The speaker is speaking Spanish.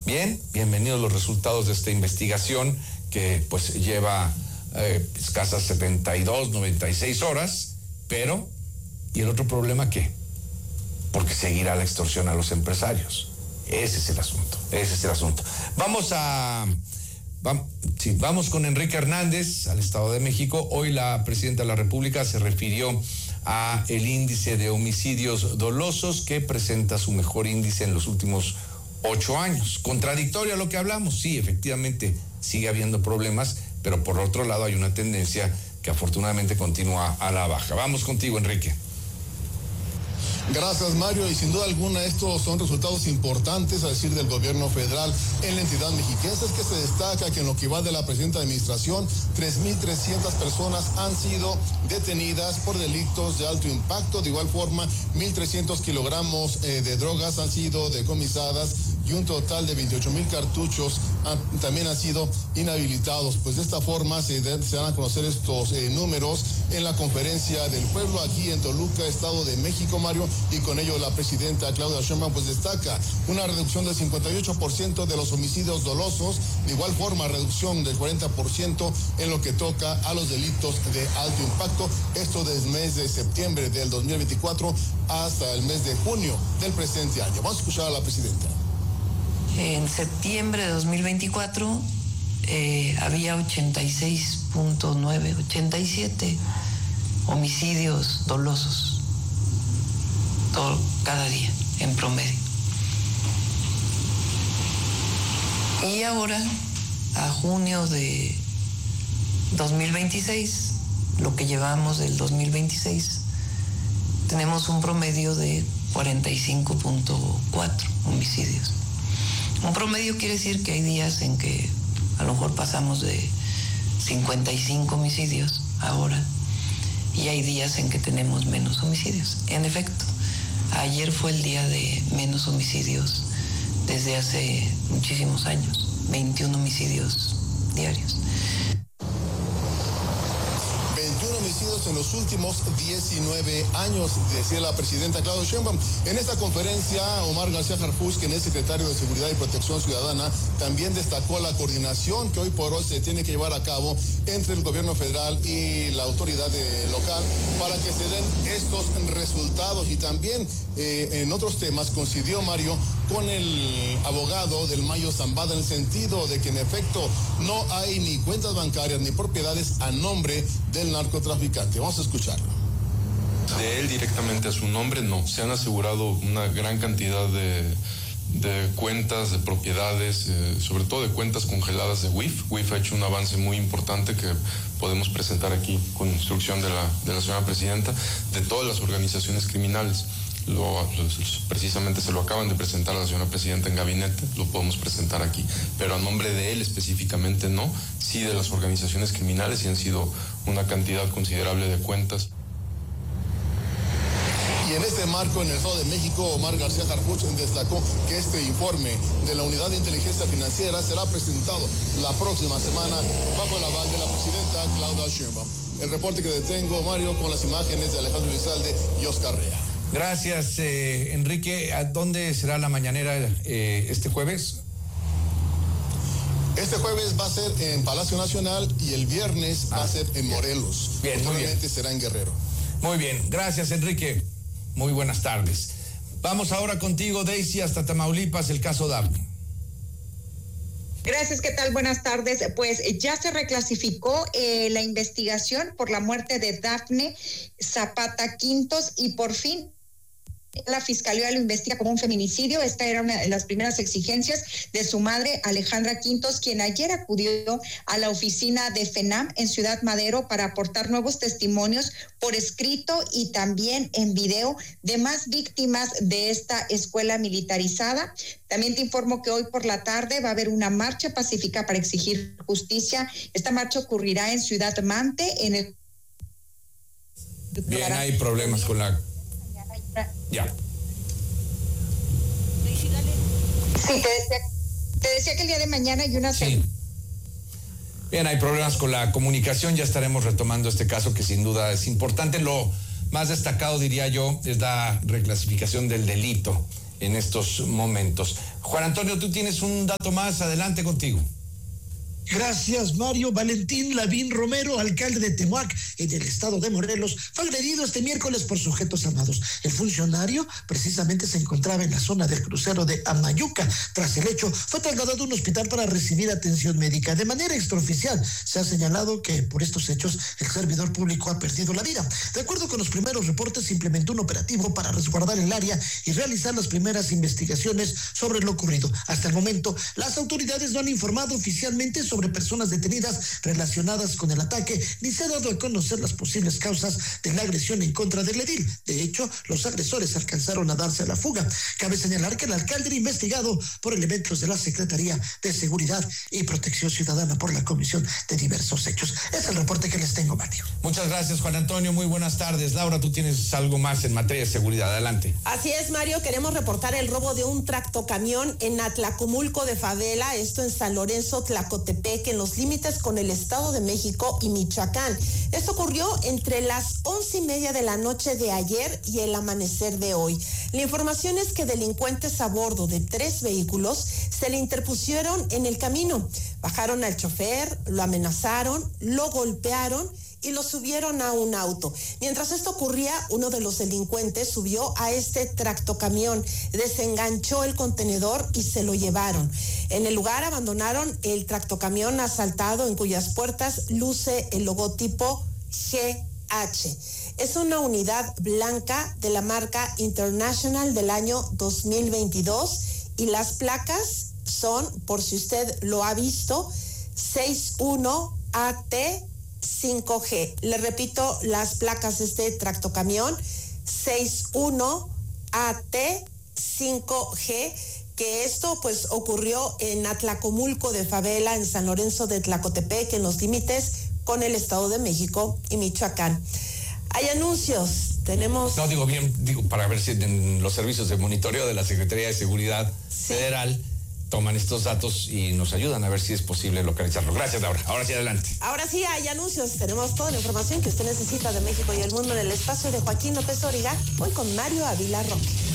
Bien, bienvenidos los resultados de esta investigación que pues lleva escasas 72, 96 horas, pero ¿y el otro problema qué? Porque seguirá la extorsión a los empresarios. Ese es el asunto. Vamos con Enrique Hernández al Estado de México. Hoy la presidenta de la República se refirió a el índice de homicidios dolosos que presenta su mejor índice en los últimos 8 años. Contradictorio a lo que hablamos, sí, efectivamente sigue habiendo problemas, pero por otro lado hay una tendencia que afortunadamente continúa a la baja. Vamos contigo, Enrique. Gracias, Mario, y sin duda alguna estos son resultados importantes a decir del gobierno federal en la entidad mexiquense. Es que se destaca que en lo que va de la presente administración, 3.300 personas han sido detenidas por delitos de alto impacto. De igual forma, 1.300 kilogramos de drogas han sido decomisadas y un total de 28,000 cartuchos también han sido inhabilitados. Pues de esta forma se dan a conocer estos números en la conferencia del pueblo aquí en Toluca, Estado de México, Mario. Y con ello la presidenta Claudia Sheinbaum pues destaca una reducción del 58% de los homicidios dolosos, de igual forma reducción del 40% en lo que toca a los delitos de alto impacto, esto desde el mes de septiembre del 2024 hasta el mes de junio del presente año. Vamos a escuchar a la presidenta. En septiembre de 2024 había 87 homicidios dolosos cada día en promedio. Y ahora, a junio de 2026, lo que llevamos del 2026, tenemos un promedio de 45.4 homicidios. Un promedio quiere decir que hay días en que a lo mejor pasamos de 55 homicidios ahora, y hay días en que tenemos menos homicidios. En efecto, ayer fue el día de menos homicidios desde hace muchísimos años, 21 homicidios diarios. 21 homicidios en los últimos 19 años, decía la presidenta Claudia Sheinbaum. En esta conferencia, Omar García Harfuch, quien es secretario de Seguridad y Protección Ciudadana, también destacó la coordinación que hoy por hoy se tiene que llevar a cabo entre el gobierno federal y la autoridad local para que se den estos resultados. Y también en otros temas coincidió, Mario, con el abogado del Mayo Zambada en el sentido de que en efecto no hay ni cuentas bancarias ni propiedades a nombre del narcotraficante. Vamos a escucharlo. De él directamente a su nombre, no. Se han asegurado una gran cantidad de cuentas, de propiedades, sobre todo de cuentas congeladas de WIF. WIF ha hecho un avance muy importante que podemos presentar aquí con instrucción de la señora presidenta, de todas las organizaciones criminales. Precisamente se lo acaban de presentar a la señora presidenta en gabinete, lo podemos presentar aquí, pero a nombre de él específicamente no, sí de las organizaciones criminales, y han sido una cantidad considerable de cuentas. Y en este marco, en el Estado de México, Omar García Harfuch destacó que este informe de la Unidad de Inteligencia Financiera será presentado la próxima semana bajo el aval de la presidenta Claudia Sheinbaum. El reporte que detengo, Mario, con las imágenes de Alejandro Lizalde y Oscar Rea. Gracias, Enrique. ¿A dónde será la mañanera este jueves? Este jueves va a ser en Palacio Nacional y el viernes va a ser en Morelos. Bien, probablemente será en Guerrero. Muy bien, gracias, Enrique. Muy buenas tardes. Vamos ahora contigo, Daisy, hasta Tamaulipas, el caso Dafne. Gracias, ¿qué tal? Buenas tardes. Pues ya se reclasificó la investigación por la muerte de Dafne Zapata Quintos y por fin la Fiscalía lo investiga como un feminicidio. Esta era una de las primeras exigencias de su madre, Alejandra Quintos, quien ayer acudió a la oficina de FENAM en Ciudad Madero para aportar nuevos testimonios por escrito y también en video de más víctimas de esta escuela militarizada. También te informo que hoy por la tarde va a haber una marcha pacífica para exigir justicia. Esta marcha ocurrirá en Ciudad Mante, en el... Bien, hay problemas con la... Ya. Sí, te decía que el día de mañana hay una... Sí. Bien, hay problemas con la comunicación, ya estaremos retomando este caso que sin duda es importante. Lo más destacado, diría yo, es la reclasificación del delito en estos momentos. Juan Antonio, tú tienes un dato más, adelante contigo. Gracias, Mario. Valentín Lavín Romero, alcalde de Temuac, en el estado de Morelos, fue agredido este miércoles por sujetos armados. El funcionario precisamente se encontraba en la zona del crucero de Amayuca. Tras el hecho, fue trasladado a un hospital para recibir atención médica. De manera extraoficial, se ha señalado que por estos hechos el servidor público ha perdido la vida. De acuerdo con los primeros reportes, se implementó un operativo para resguardar el área y realizar las primeras investigaciones sobre lo ocurrido. Hasta el momento, las autoridades no han informado oficialmente sobre personas detenidas relacionadas con el ataque, ni se ha dado a conocer las posibles causas de la agresión en contra del edil. De hecho, los agresores alcanzaron a darse a la fuga. Cabe señalar que el alcalde era investigado por elementos de la Secretaría de Seguridad y Protección Ciudadana por la comisión de diversos hechos. Es el reporte que les tengo, Mario. Muchas gracias, Juan Antonio. Muy buenas tardes. Laura, tú tienes algo más en materia de seguridad. Adelante. Así es, Mario. Queremos reportar el robo de un tractocamión en Atlacomulco de Favela, esto en San Lorenzo, Tlacotepec, en los límites con el Estado de México y Michoacán. Esto ocurrió entre las 11:30 de la noche de ayer y el amanecer de hoy. La información es que delincuentes a bordo de 3 vehículos se le interpusieron en el camino. Bajaron al chofer, lo amenazaron, lo golpearon y lo subieron a un auto. Mientras esto ocurría, uno de los delincuentes subió a este tractocamión, desenganchó el contenedor y se lo llevaron. En el lugar abandonaron el tractocamión asaltado, en cuyas puertas luce el logotipo GH. Es una unidad blanca de la marca International del año 2022 y las placas son, por si usted lo ha visto, 61AT5G. Le repito, las placas de este tractocamión, 61AT5G, que esto pues ocurrió en Atlacomulco de Favela, en San Lorenzo de Tlacotepec, en los límites con el Estado de México y Michoacán. Hay anuncios, tenemos... No, digo para ver si en los servicios de monitoreo de la Secretaría de Seguridad Federal toman estos datos y nos ayudan a ver si es posible localizarlo. Gracias, Laura. Ahora sí, adelante. Ahora sí hay anuncios. Tenemos toda la información que usted necesita de México y el mundo en el espacio de Joaquín López Dóriga. Hoy con Mario Ávila Roque.